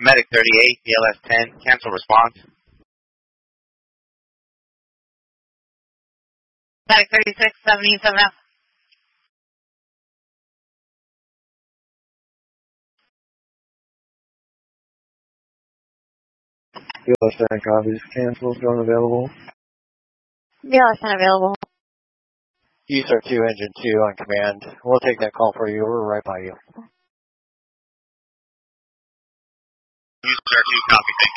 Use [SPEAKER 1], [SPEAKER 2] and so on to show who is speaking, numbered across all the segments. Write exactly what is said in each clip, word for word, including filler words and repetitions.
[SPEAKER 1] Medic thirty-eight, B L S ten, cancel response.
[SPEAKER 2] Medic thirty-six, seventy-seven F.
[SPEAKER 3] B L S ten copies. Cancel. Zone available.
[SPEAKER 2] B L S ten available.
[SPEAKER 4] U S A R two, engine two on command. We'll take that call for you. We're right by you.
[SPEAKER 1] U S A R two, copy, thank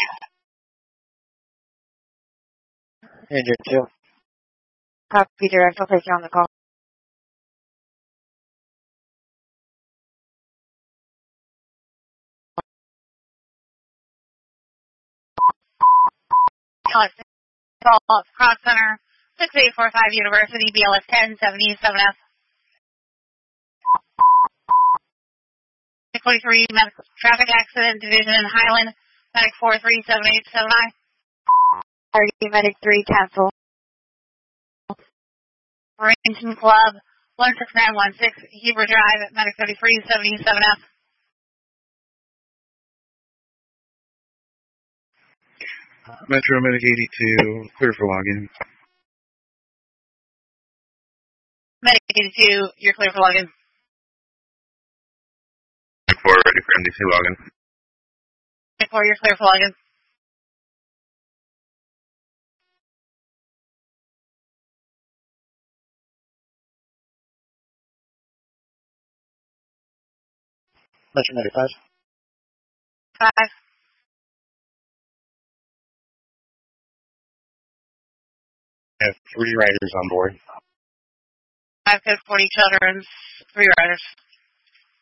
[SPEAKER 1] you.
[SPEAKER 4] Engine two.
[SPEAKER 2] Copy direct, I'll place you on the call. Cross Center, six eight four five University, B L S ten, seventy-seven F. forty-three, medical traffic accident division, Highland, medic four three seven eight seven nine. Target medic three, cancel. Arrington Club, one six nine one six, Heber Drive, medic thirty-three seventy-seven F.
[SPEAKER 5] Metro Medic eighty-two, clear for login.
[SPEAKER 2] Medic eighty-two, you're clear for login.
[SPEAKER 1] four, ready for M D C login.
[SPEAKER 2] Medic four, you're clear for login.
[SPEAKER 4] Metro Medic five.
[SPEAKER 2] Five.
[SPEAKER 1] I have three riders on board.
[SPEAKER 2] Five code forty children, three riders.